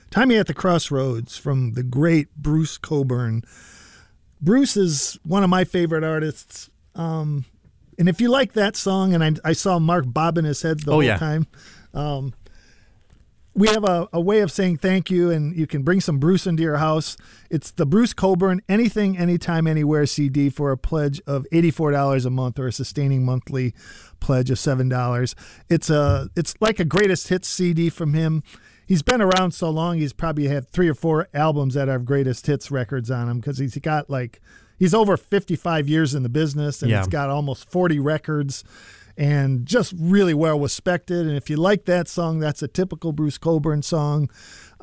Tie Me at the Crossroads from the great Bruce Cockburn. Bruce is one of my favorite artists. And if you like that song, and I saw Mark bobbing his head the whole time, we have a way of saying thank you, and you can bring some Bruce into your house. It's the Bruce Cockburn Anything, Anytime, Anywhere CD for a pledge of $84 a month, or a sustaining monthly pledge of $7. It's like a greatest hits CD from him. He's been around so long, he's probably had 3 or 4 albums that have greatest hits records on them, because he's over 55 years in the business, and he's got almost 40 records. And just really well respected. And if you like that song, that's a typical Bruce Cockburn song.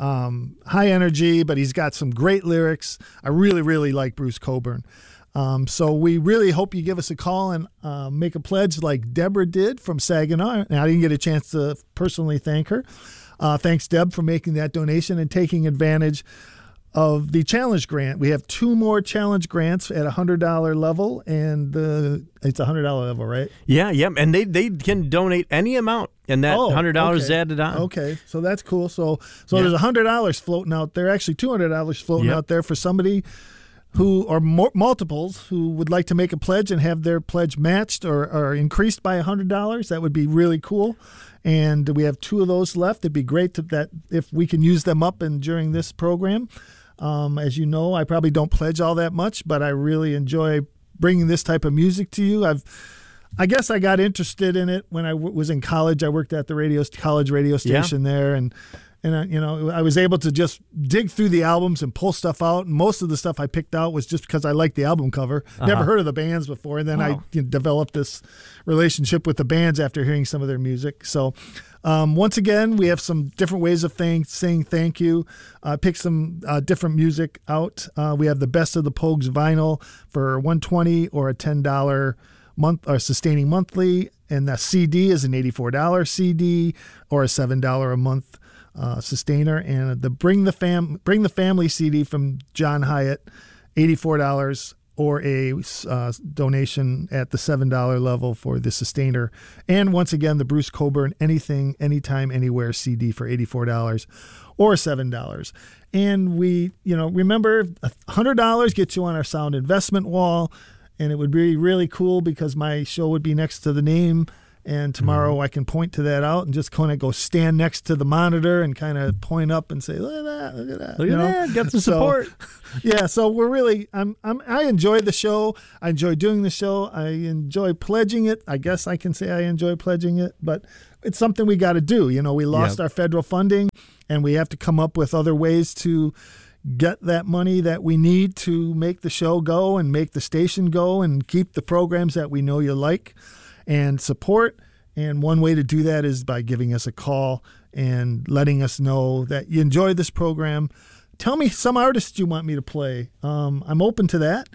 High energy, but he's got some great lyrics. I really, really like Bruce Cockburn. So we really hope you give us a call and make a pledge like Deborah did from Saginaw. And I didn't get a chance to personally thank her. Thanks, Deb, for making that donation and taking advantage of the challenge grant. We have 2 more challenge grants at $100 level, and it's $100 level, right? Yeah, and they can donate any amount, and that $100 is added on. Okay, so that's cool. So there's $100 floating out there, actually $200 floating out there for somebody who, or multiples, who would like to make a pledge and have their pledge matched or increased by $100. That would be really cool. And we have 2 of those left. It'd be great that if we can use them up during this program. As you know, I probably don't pledge all that much, but I really enjoy bringing this type of music to you. I guess I got interested in it when I was in college. I worked at the college radio station there, and I was able to just dig through the albums and pull stuff out. And most of the stuff I picked out was just because I liked the album cover. Never heard of the bands before, and then I developed this relationship with the bands after hearing some of their music. So once again, we have some different ways of saying thank you. Pick some different music out. We have the Best of the Pogues vinyl for $120 or a $10 month or sustaining monthly, and the CD is an $84 CD or a $7 a month sustainer, and the Bring the Family CD from John Hyatt, $84, or a donation at the $7 level for the sustainer. And once again, the Bruce Cockburn Anything, Anytime, Anywhere CD for $84 or $7. And we, remember, $100 gets you on our sound investment wall, and it would be really cool because my show would be next to the name. And tomorrow I can point to that out and just kind of go stand next to the monitor and kind of point up and say, look at that, look at that. Look at that, get some support. So we're really, I enjoy the show. I enjoy doing the show. I enjoy pledging it. I guess I can say I enjoy pledging it, but it's something we got to do. We lost our federal funding, and we have to come up with other ways to get that money that we need to make the show go and make the station go and keep the programs that we know you like and support. And one way to do that is by giving us a call and letting us know that you enjoy this program. Tell me some artists you want me to play. I'm open to that.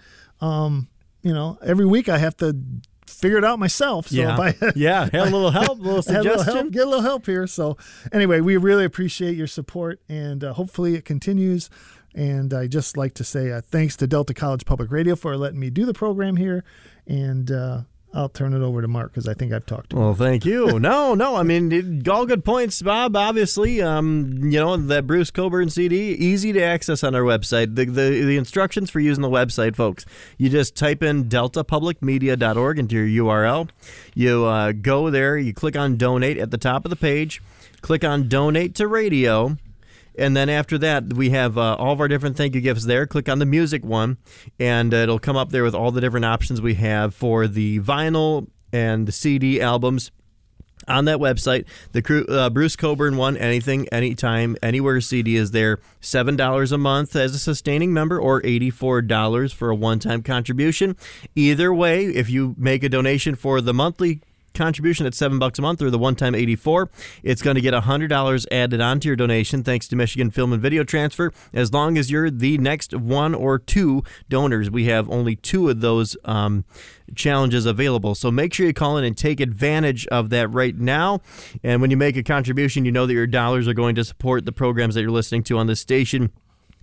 Every week I have to figure it out myself. So if I have a little help, a little suggestion. Get a little help here. So anyway, we really appreciate your support, and hopefully it continues. And I just like to say thanks to Delta College Public Radio for letting me do the program here. And I'll turn it over to Mark because I think I've talked to him. Well, thank you. No, I mean, all good points, Bob. Obviously, that Bruce Cockburn CD, easy to access on our website. The instructions for using the website, folks, you just type in deltapublicmedia.org into your URL. You go there, you click on Donate at the top of the page, click on Donate to Radio. And then after that, we have all of our different thank you gifts there. Click on the music one, and it'll come up there with all the different options we have for the vinyl and the CD albums on that website. The Bruce Cockburn one, Anything, Anytime, Anywhere CD is there. $7 a month as a sustaining member or $84 for a one-time contribution. Either way, if you make a donation for the monthly contribution at $7 a month or the one-time $84, it's going to get $100 added onto your donation thanks to Michigan Film and Video Transfer, as long as you're the next 1 or 2 donors. We have only 2 of those challenges available, so make sure you call in and take advantage of that right now. And when you make a contribution, you know that your dollars are going to support the programs that you're listening to on this station.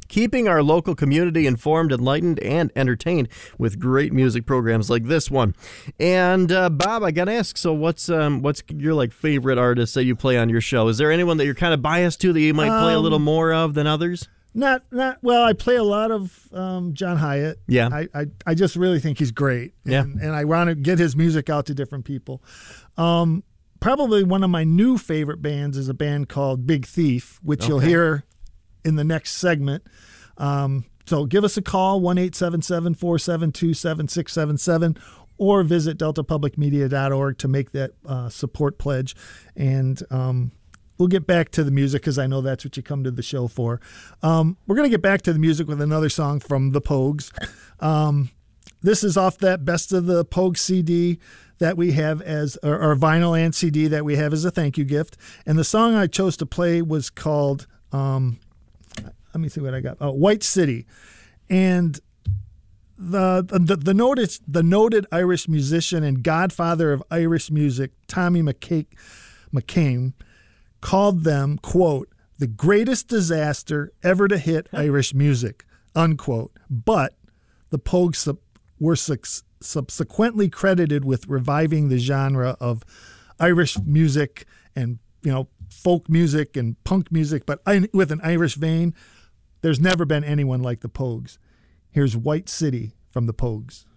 keeping our local community informed, enlightened, and entertained with great music programs like this one. And Bob, I gotta ask, so what's your like favorite artist that you play on your show? Is there anyone that you're kind of biased to that you might play a little more of than others? Not well. I play a lot of John Hyatt. Yeah, I just really think he's great. And I want to get his music out to different people. Probably one of my new favorite bands is a band called Big Thief, which you'll hear in the next segment. So give us a call, 1-877-472-7677, or visit deltapublicmedia.org to make that support pledge. And we'll get back to the music because I know that's what you come to the show for. We're going to get back to the music with another song from the Pogues. This is off that Best of the Pogues CD that we have as, or vinyl and CD that we have as a thank you gift. And the song I chose to play was called, let me see what I got. Oh, White City. And the noted Irish musician and godfather of Irish music, Tommy McCain, called them, quote, the greatest disaster ever to hit Irish music, unquote. But the Pogues were subsequently credited with reviving the genre of Irish music and, folk music and punk music, but with an Irish vein. There's never been anyone like the Pogues. Here's White City from the Pogues.